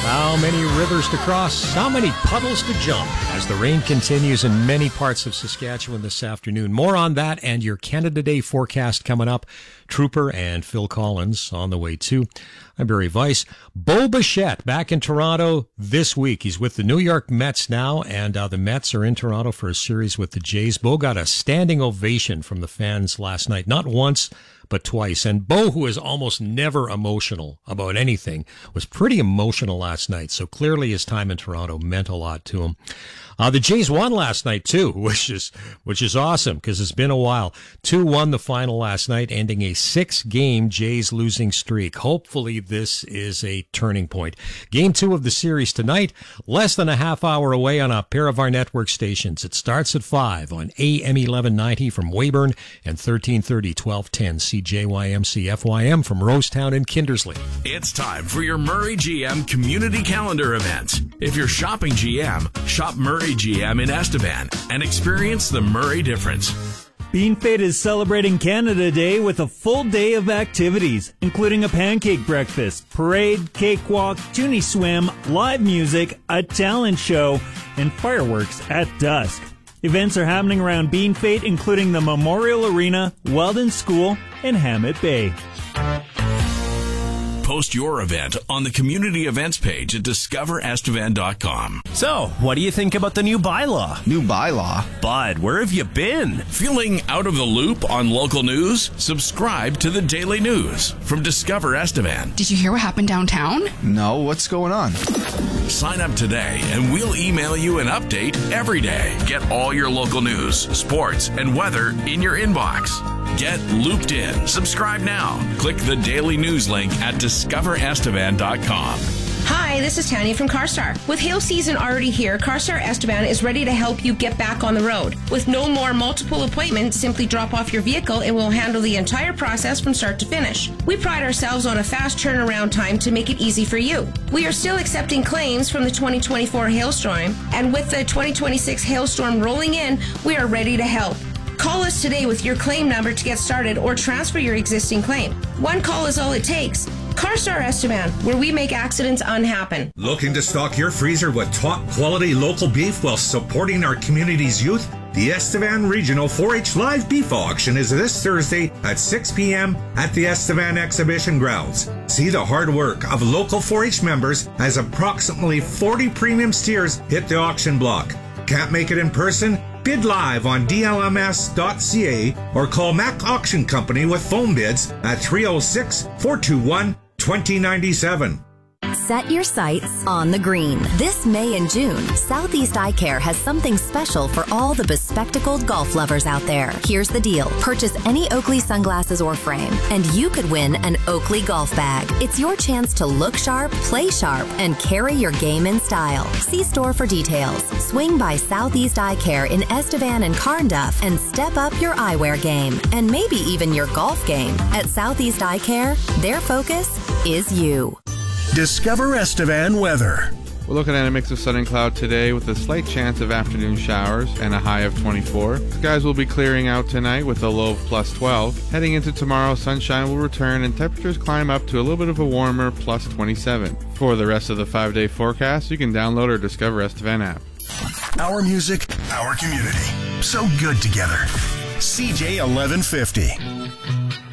How many rivers to cross? How many puddles to jump? As the rain continues in many parts of Saskatchewan this afternoon. More on that and your Canada Day forecast coming up. Trooper and Phil Collins on the way too. I'm Barry Weiss. Bo Bichette back in Toronto this week. He's with the New York Mets now, and the Mets are in Toronto for a series with the Jays. Bo got a standing ovation from the fans last night, not once, but twice. And Bo, who is almost never emotional about anything, was pretty emotional last night. So clearly his time in Toronto meant a lot to him. The Jays won last night too, which is awesome because it's been a while. 2-1 the final last night, ending a 6-game Jays losing streak. Hopefully this is a turning point. Game 2 of the series tonight, less than a half hour away on a pair of our network stations. It starts at 5 on AM 1190 from Weyburn and 1330 1210 CJYMC FYM from Rosetown and Kindersley. It's time for your Murray GM community calendar event. If you're shopping GM, shop Murray GM in Estevan and experience the Murray difference. Bean Fate is celebrating Canada Day with a full day of activities, including a pancake breakfast, parade, cakewalk, toonie swim, live music, a talent show, and fireworks at dusk. Events are happening around Bean Fate, including the Memorial Arena, Weldon School, and Hammett Bay. Post your event on the community events page at discoverestevan.com. So, what do you think about the new bylaw? New bylaw? Bud, where have you been? Feeling out of the loop on local news? Subscribe to the Daily News from Discover Estevan. Did you hear what happened downtown? No, what's going on? Sign up today and we'll email you an update every day. Get all your local news, sports, and weather in your inbox. Get looped in. Subscribe now. Click the Daily News link at discoverestevan.com. Hi, this is Tanya from CarStar. With hail season already here, CarStar Estevan is ready to help you get back on the road. With no more multiple appointments, simply drop off your vehicle and we'll handle the entire process from start to finish. We pride ourselves on a fast turnaround time to make it easy for you. We are still accepting claims from the 2024 hailstorm, and with the 2026 hailstorm rolling in, we are ready to help. Call us today with your claim number to get started or transfer your existing claim. One call is all it takes. CarStar Estevan, where we make accidents unhappen. Looking to stock your freezer with top quality local beef while supporting our community's youth? The Estevan Regional 4-H Live Beef Auction is this Thursday at 6 p.m. at the Estevan Exhibition Grounds. See the hard work of local 4-H members as approximately 40 premium steers hit the auction block. Can't make it in person? Bid live on dlms.ca or call Mac Auction Company with phone bids at 306-421-2097. Set your sights on the green. This May and June, Southeast Eye Care has something special for all the bespectacled golf lovers out there. Here's the deal. Purchase any Oakley sunglasses or frame, and you could win an Oakley golf bag. It's your chance to look sharp, play sharp, and carry your game in style. See store for details. Swing by Southeast Eye Care in Estevan and Carnduff and step up your eyewear game, and maybe even your golf game. At Southeast Eye Care, their focus is you. Discover Estevan weather. We're looking at a mix of sun and cloud today with a slight chance of afternoon showers and a high of 24. Skies will be clearing out tonight with a low of plus 12. Heading into tomorrow, sunshine will return and temperatures climb up to a little bit of a warmer plus 27. For the rest of the 5-day forecast, you can download our Discover Estevan app. Our music, our community. So good together. CJ 1150.